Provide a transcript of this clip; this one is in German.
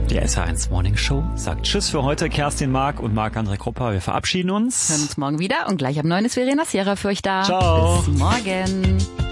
Die SH1 Morning Show sagt Tschüss für heute. Kerstin Mark und Marc-André Krupper. Wir verabschieden uns. Hören uns morgen wieder und gleich ab 9 ist Verena Sierra für euch da. Ciao. Bis morgen.